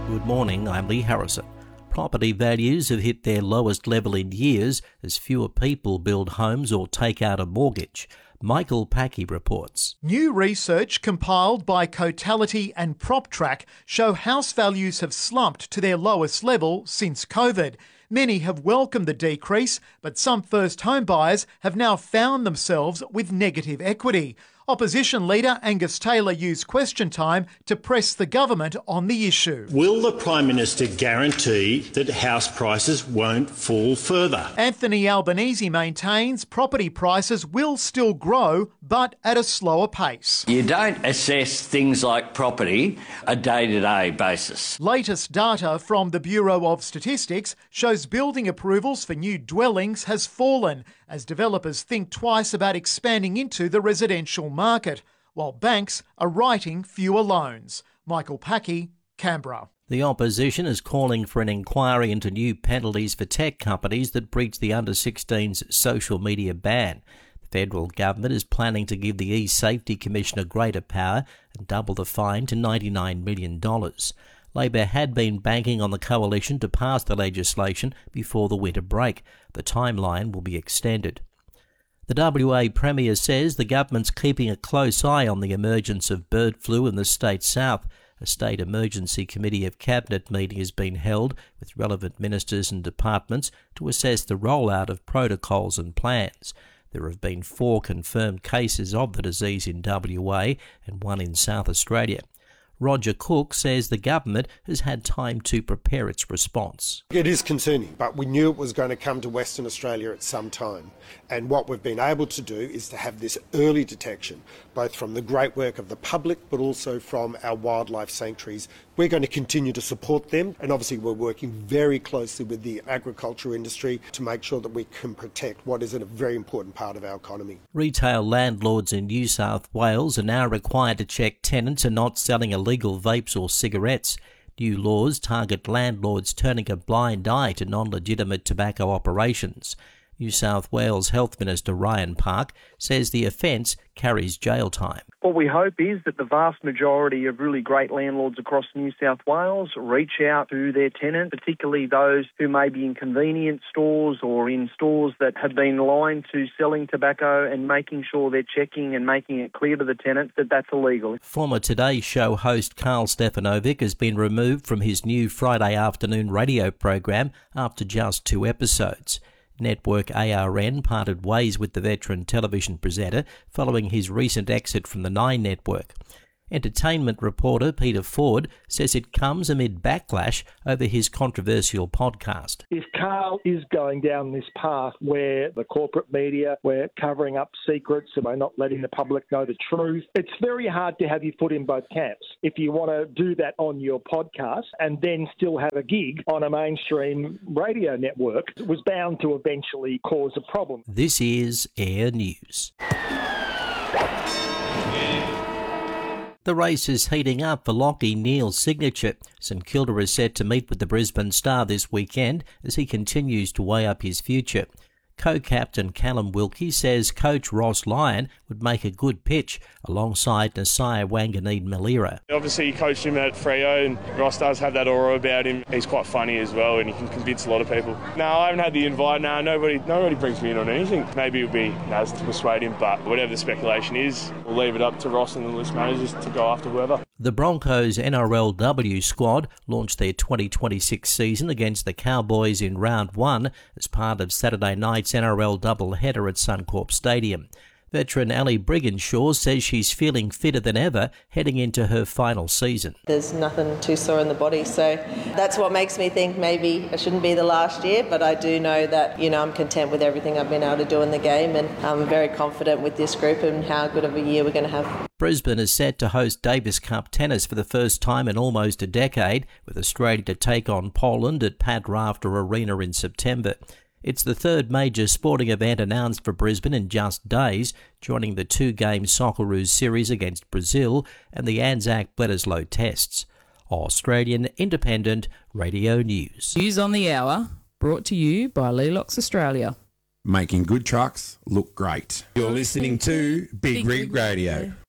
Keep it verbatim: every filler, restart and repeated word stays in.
Good morning, I'm Lee Harrison. Property values have hit their lowest level in years as fewer people build homes or take out a mortgage. Michael Packey reports. New research compiled by Cotality and PropTrack show house values have slumped to their lowest level since COVID. Many have welcomed the decrease, but some first home buyers have now found themselves with negative equity. Opposition leader Angus Taylor used question time to press the government on the issue. Will the Prime Minister guarantee that house prices won't fall further? Anthony Albanese maintains property prices will still grow, but at a slower pace. You don't assess things like property a day-to-day basis. Latest data from the Bureau of Statistics shows building approvals for new dwellings has fallen as developers think twice about expanding into the residential market, while banks are writing fewer loans. Michael Packey, Canberra. The opposition is calling for an inquiry into new penalties for tech companies that breach the under sixteens social media ban. The federal government is planning to give the e-Safety Commissioner greater power and double the fine to ninety-nine million dollars. Labor had been banking on the coalition to pass the legislation before the winter break. The timeline will be extended. The W A Premier says the government's keeping a close eye on the emergence of bird flu in the state south. A state emergency committee of cabinet meeting has been held with relevant ministers and departments to assess the rollout of protocols and plans. There have been four confirmed cases of the disease in W A and one in South Australia. Roger Cook says the government has had time to prepare its response. It is concerning, but we knew it was going to come to Western Australia at some time. And what we've been able to do is to have this early detection, both from the great work of the public, but also from our wildlife sanctuaries. We're going to continue to support them, and obviously we're working very closely with the agriculture industry to make sure that we can protect what is a very important part of our economy. Retail landlords in New South Wales are now required to check tenants are not selling illegal vapes or cigarettes. New laws target landlords turning a blind eye to non-legitimate tobacco operations. New South Wales Health Minister Ryan Park says the offence carries jail time. What we hope is that the vast majority of really great landlords across New South Wales reach out to their tenants, particularly those who may be in convenience stores or in stores that have been aligned to selling tobacco, and making sure they're checking and making it clear to the tenants that that's illegal. Former Today Show host Carl Stefanovic has been removed from his new Friday afternoon radio program after just two episodes. Network A R N parted ways with the veteran television presenter following his recent exit from the Nine Network. Entertainment reporter Peter Ford says it comes amid backlash over his controversial podcast. If Carl is going down this path where the corporate media, we're covering up secrets and we're not letting the public know the truth, it's very hard to have your foot in both camps. If you want to do that on your podcast and then still have a gig on a mainstream radio network, it was bound to eventually cause a problem. This is Air News. The race is heating up for Lachie Neale's signature. St Kilda is set to meet with the Brisbane Star this weekend as he continues to weigh up his future. Co-captain Callum Wilkie says coach Ross Lyon would make a good pitch alongside Nasiah Wanganeen-Malira. Obviously he coached him at Freo, and Ross does have that aura about him. He's quite funny as well, and he can convince a lot of people. No, I haven't had the invite. No, nobody nobody brings me in on anything. Maybe it would be Naz to persuade him, but whatever the speculation is, we'll leave it up to Ross and the list managers to go after whoever. The Broncos N R L W squad launched their twenty twenty-six season against the Cowboys in round one as part of Saturday night's N R L doubleheader at Suncorp Stadium. Veteran Ali Brigginshaw says she's feeling fitter than ever heading into her final season. There's nothing too sore in the body, so that's what makes me think maybe it shouldn't be the last year, but I do know that, you know, I'm content with everything I've been able to do in the game, and I'm very confident with this group and how good of a year we're going to have. Brisbane is set to host Davis Cup tennis for the first time in almost a decade, with Australia to take on Poland at Pat Rafter Arena in September. It's the third major sporting event announced for Brisbane in just days, joining the two-game Socceroos series against Brazil and the Anzac Bledisloe tests. Australian Independent Radio News. News on the Hour, brought to you by Lelox Australia. Making good trucks look great. You're listening to Big Rig Radio.